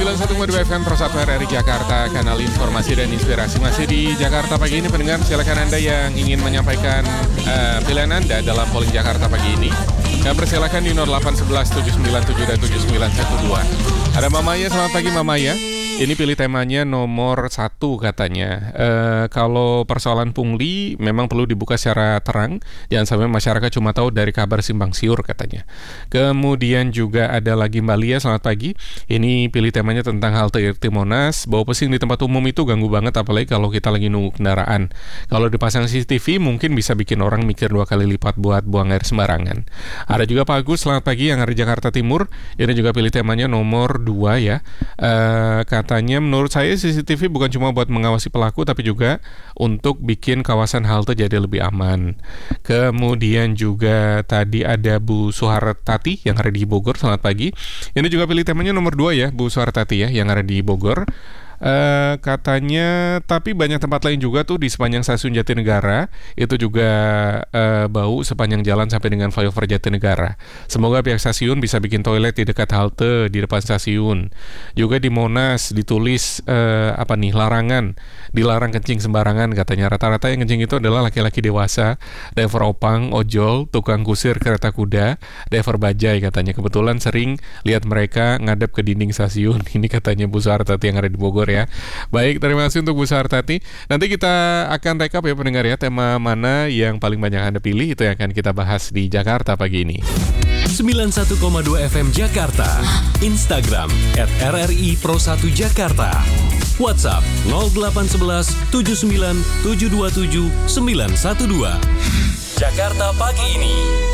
91,2 FM Pro 1 RRI Jakarta, kanal informasi dan inspirasi. Masih di Jakarta pagi ini, pendengar, silakan Anda yang ingin menyampaikan pilihan Anda dalam polling Jakarta pagi ini. Persilakan di 0811 797 dan 7912. Ada Mamaya, selamat pagi Mamaya. Ini pilih temanya nomor 1 katanya. Kalau persoalan pungli memang perlu dibuka secara terang. Jangan sampai masyarakat cuma tahu dari kabar simpang siur katanya. Kemudian juga ada lagi Mbak Lia, selamat pagi. Ini pilih temanya tentang halte IRT Monas. Bau pesing di tempat umum itu ganggu banget, apalagi kalau kita lagi nunggu kendaraan. Kalau dipasang CCTV mungkin bisa bikin orang mikir 2 kali lipat buat buang air sembarangan. Ada juga Pak Agus, selamat pagi, yang ada di Jakarta Timur. Ini juga pilih temanya nomor 2 ya. Katanya menurut saya CCTV bukan cuma buat mengawasi pelaku, tapi juga untuk bikin kawasan halte jadi lebih aman. Kemudian juga tadi ada Bu Suhartati yang ada di Bogor, selamat pagi. Ini juga pilih temanya nomor 2 ya, Bu Suhartati ya, yang ada di Bogor. Katanya tapi banyak tempat lain juga tuh di sepanjang stasiun Jatinegara itu juga bau sepanjang jalan sampai dengan flyover Jatinegara. Semoga pihak stasiun bisa bikin toilet di dekat halte di depan stasiun. Juga di Monas ditulis larangan, dilarang kencing sembarangan katanya. Rata-rata yang kencing itu adalah laki-laki dewasa, driver opang, ojol, tukang kusir kereta kuda, driver bajai katanya. Kebetulan sering lihat mereka ngadep ke dinding stasiun. Ini katanya Bu Suhartati yang ada di Bogor ya. Baik, terima kasih untuk Bu Suhartati. Nanti kita akan rekap ya pendengar ya, tema mana yang paling banyak Anda pilih, itu yang akan kita bahas di Jakarta pagi ini. 91,2 FM Jakarta, Instagram @RRI Pro 1 Jakarta, WhatsApp 0811 79 727 912. Jakarta pagi ini.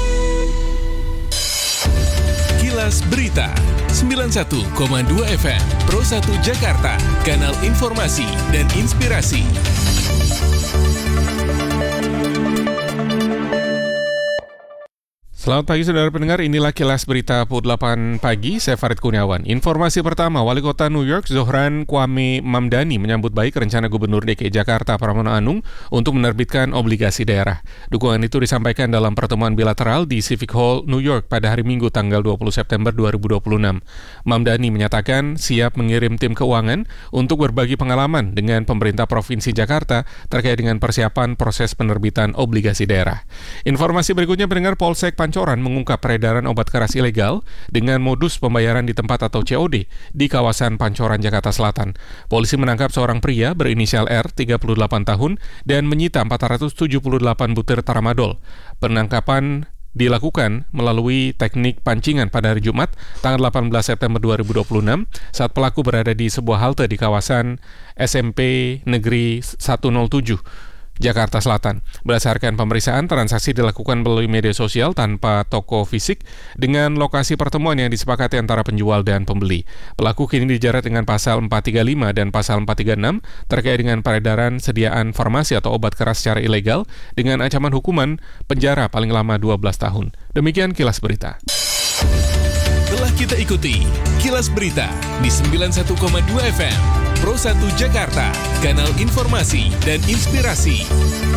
Kilas Berita 91,2 FM Pro 1 Jakarta, kanal informasi dan inspirasi. Selamat pagi saudara pendengar, inilah Kilas Berita pukul 8 pagi, saya Farid Kurniawan. Informasi pertama, Wali Kota New York Zohran Kwame Mamdani menyambut baik rencana Gubernur DKI Jakarta Pramono Anung untuk menerbitkan obligasi daerah. Dukungan itu disampaikan dalam pertemuan bilateral di Civic Hall, New York pada hari Minggu tanggal 20 September 2026. Mamdani menyatakan siap mengirim tim keuangan untuk berbagi pengalaman dengan pemerintah Provinsi Jakarta terkait dengan persiapan proses penerbitan obligasi daerah. Informasi berikutnya pendengar, Polsek Pancoran mengungkap peredaran obat keras ilegal dengan modus pembayaran di tempat atau COD di kawasan Pancoran, Jakarta Selatan. Polisi menangkap seorang pria berinisial R, 38 tahun, dan menyita 478 butir tramadol. Penangkapan dilakukan melalui teknik pancingan pada hari Jumat, tanggal 18 September 2026, saat pelaku berada di sebuah halte di kawasan SMP Negeri 107. Jakarta Selatan. Berdasarkan pemeriksaan, transaksi dilakukan melalui media sosial tanpa toko fisik dengan lokasi pertemuan yang disepakati antara penjual dan pembeli. Pelaku kini dijerat dengan pasal 435 dan pasal 436 terkait dengan peredaran sediaan farmasi atau obat keras secara ilegal dengan ancaman hukuman penjara paling lama 12 tahun. Demikian Kilas Berita. Telah kita ikuti Kilas Berita di 91,2 FM Pro 1 Jakarta, kanal informasi dan inspirasi.